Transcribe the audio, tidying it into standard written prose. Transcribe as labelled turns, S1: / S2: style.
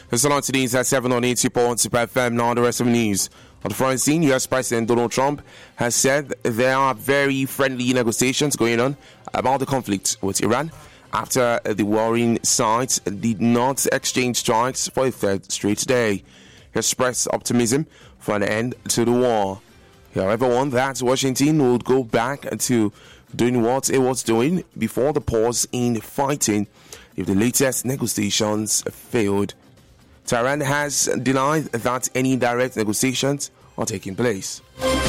S1: It's on today's at 7 on 80.2 FM. Now the rest of the news. On the front scene, U.S. President Donald Trump has said there are very friendly negotiations going on about the conflict with Iran after the warring sides did not exchange strikes for a third straight day. He expressed optimism for an end to the war. He, however, warned that Washington would go back to doing what it was doing before the pause in fighting if the latest negotiations failed. Tehran has denied that any direct negotiations are taking place.